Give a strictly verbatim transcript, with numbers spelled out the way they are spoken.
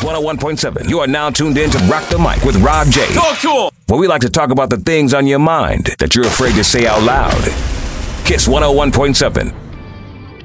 Kiss one oh one point seven. You are now tuned in to Rock the Mic with Rob J. Talk to him. Where we like to talk about the things on your mind that you're afraid to say out loud. Kiss one oh one point seven.